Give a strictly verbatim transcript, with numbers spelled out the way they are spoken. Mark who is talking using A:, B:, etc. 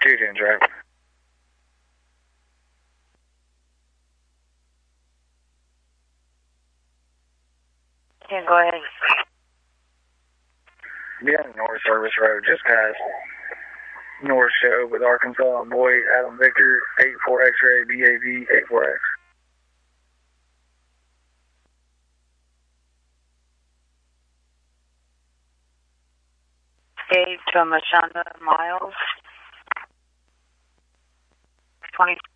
A: two ten drive.
B: Yeah, go ahead.
A: Be on North Service Road, just past North Show with Arkansas, Boyd, Adam Victor, eight four X-ray, B A V, eight four X.
B: Dave to Mashonda Miles. twenty